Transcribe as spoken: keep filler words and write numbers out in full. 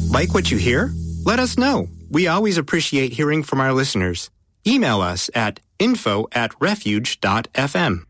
Like what you hear? Let us know. We always appreciate hearing from our listeners. Email us at info at refuge dot f m.